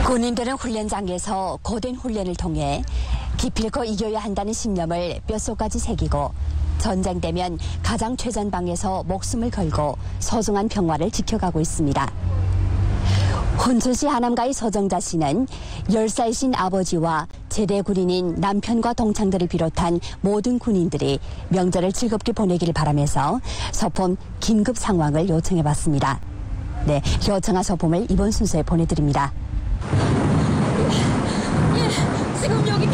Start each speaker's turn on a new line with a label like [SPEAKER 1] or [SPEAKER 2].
[SPEAKER 1] 군인들은 훈련장에서 고된 훈련을 통해 기필코 이겨야 한다는 신념을 뼛속까지 새기고 전쟁되면 가장 최전방에서 목숨을 걸고 소중한 평화를 지켜가고 있습니다. 훈춘시 하남가의 서정자 씨는 10살이신 아버지와 제대 군인인 남편과 동창들을 비롯한 모든 군인들이 명절을 즐겁게 보내기를 바라면서 소품 긴급 상황을 요청해봤습니다. 네, 요청한 소품을 이번 순서에 보내드립니다.
[SPEAKER 2] 지금 여기